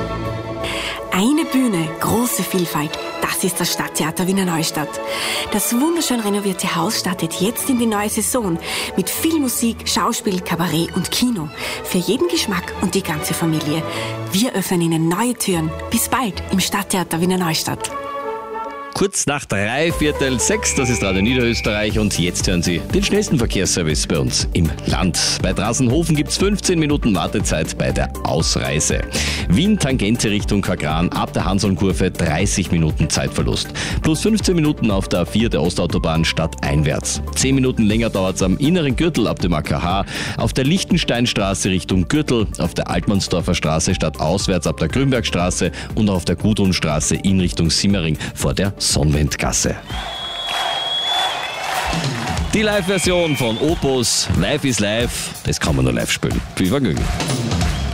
Eine Bühne, große Vielfalt. Das ist das Stadttheater Wiener Neustadt. Das wunderschön renovierte Haus startet jetzt in die neue Saison mit viel Musik, Schauspiel, Kabarett und Kino. Für jeden Geschmack und die ganze Familie. Wir öffnen Ihnen neue Türen. Bis bald im Stadttheater Wiener Neustadt. Kurz nach 6:03, das ist Radio Niederösterreich und jetzt hören Sie den schnellsten Verkehrsservice bei uns im Land. Bei Drassenhofen gibt es 15 Minuten Wartezeit bei der Ausreise. Wien Tangente Richtung Kagran ab der Hansolnkurve 30 Minuten Zeitverlust. Plus 15 Minuten auf der A4 der Ostautobahn stadteinwärts. 10 Minuten länger dauert es am inneren Gürtel ab dem AKH, auf der Lichtensteinstraße Richtung Gürtel, auf der Altmannsdorfer Straße stadtauswärts ab der Grünbergstraße und auf der Gudrunstraße in Richtung Simmering vor der Sonnwendgasse. Die Live-Version von Opus Life is Life, das kann man nur live spielen. Viel Vergnügen.